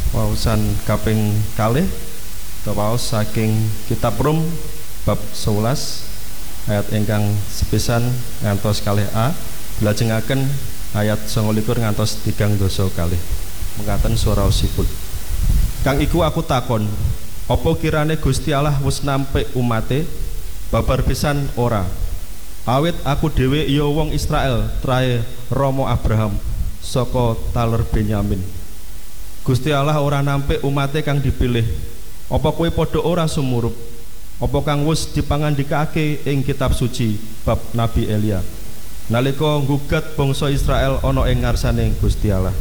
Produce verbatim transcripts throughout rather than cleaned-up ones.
Waosan kaping kalih waos saking kitab Rum bab sewelas ayat ingkang sepisan ngantos kalih A, lajengaken ayat sangalikur ngantos tigang dasa kalih. Mekaten swaraosipun. Kang iku aku takon, apa kirane Gusti Allah wis nampik umate? Babar pisan ora. Awit aku dhewe ya wong Israel, trae Rama Abraham saka taler Benyamin. Gusti Allah ora nampik umate kang dipilih. Apa kowe padha ora sumurup? Apa kang wis dipangandikake ing kitab suci bab Nabi Elia nalika nggugat bangsa Israel ana ing ngarsaning Gusti Allah.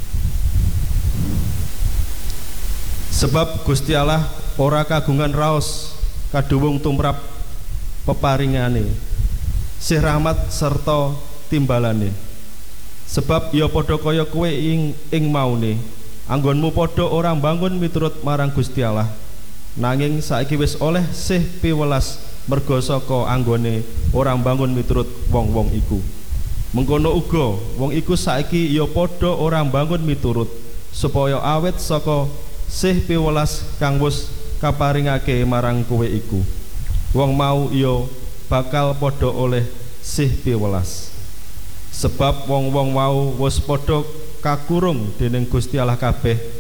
Sebab Gusti Allah ora kagungan raos kaduwung tumrap peparingane, sih rahmat serta timbalane. Sebab ya padha kaya kowe ing ing maune, anggonmu padha ora mbangun miturut marang Gusti Allah, nanging saiki wis oleh sih piwelas merga saka anggone ora mbangun miturut wong-wong iku. Mengkono uga wong iku saiki ya padha ora mbangun miturut, supaya awet saka sih piwelas kang wis kaparingake marang kowe iku, wong mau ya bakal padha oleh sih piwelas. Sebab wong-wong mau wis padha kakurung dening Gusti Allah kabeh